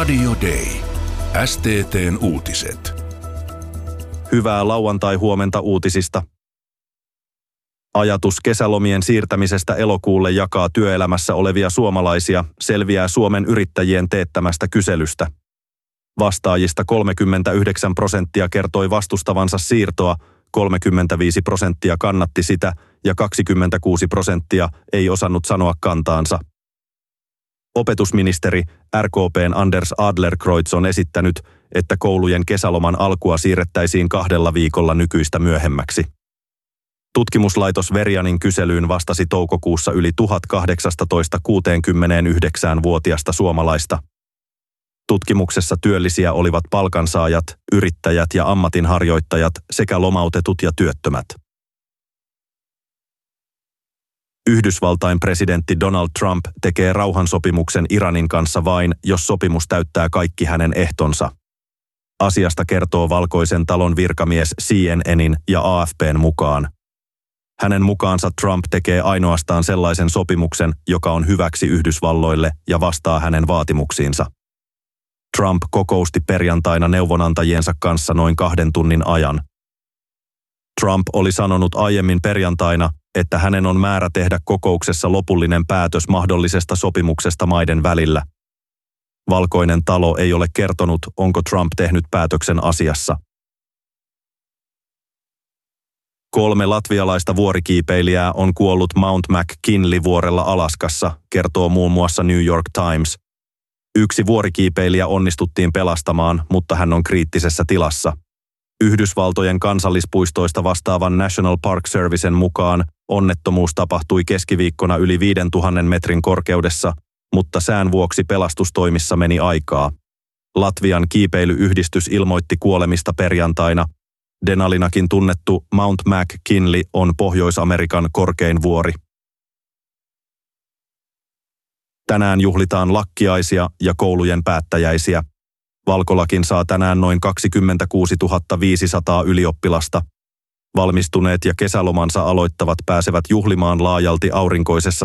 Radio Day. STT:n uutiset. Hyvää lauantai-huomenta uutisista. Ajatus kesälomien siirtämisestä elokuulle jakaa työelämässä olevia suomalaisia, selviää Suomen yrittäjien teettämästä kyselystä. Vastaajista 39% kertoi vastustavansa siirtoa, 35% kannatti sitä ja 26% ei osannut sanoa kantaansa. Opetusministeri RKP:n Anders Adlercreutz on esittänyt, että koulujen kesäloman alkua siirrettäisiin 2 viikolla nykyistä myöhemmäksi. Tutkimuslaitos Verianin kyselyyn vastasi toukokuussa yli 18–69-vuotiaista suomalaista. Tutkimuksessa työllisiä olivat palkansaajat, yrittäjät ja ammatinharjoittajat sekä lomautetut ja työttömät. Yhdysvaltain presidentti Donald Trump tekee rauhansopimuksen Iranin kanssa vain, jos sopimus täyttää kaikki hänen ehtonsa. Asiasta kertoo Valkoisen talon virkamies CNN:in ja AFP:n mukaan. Hänen mukaansa Trump tekee ainoastaan sellaisen sopimuksen, joka on hyväksi Yhdysvalloille ja vastaa hänen vaatimuksiinsa. Trump kokousti perjantaina neuvonantajiensa kanssa noin 2 tunnin ajan. Trump oli sanonut aiemmin perjantaina, että hänen on määrä tehdä kokouksessa lopullinen päätös mahdollisesta sopimuksesta maiden välillä. Valkoinen talo ei ole kertonut, onko Trump tehnyt päätöksen asiassa. 3 latvialaista vuorikiipeilijää on kuollut Mount McKinley-vuorella Alaskassa, kertoo muun muassa New York Times. 1 vuorikiipeilijä onnistuttiin pelastamaan, mutta hän on kriittisessä tilassa. Yhdysvaltojen kansallispuistoista vastaavan National Park Servicen mukaan onnettomuus tapahtui keskiviikkona yli 5000 metrin korkeudessa, mutta sään vuoksi pelastustoimissa meni aikaa. Latvian kiipeilyyhdistys ilmoitti kuolemista perjantaina. Denalinakin tunnettu Mount McKinley on Pohjois-Amerikan korkein vuori. Tänään juhlitaan lakkiaisia ja koulujen päättäjäisiä. Valkolakin saa tänään noin 26 500 ylioppilasta. Valmistuneet ja kesälomansa aloittavat pääsevät juhlimaan laajalti aurinkoisessa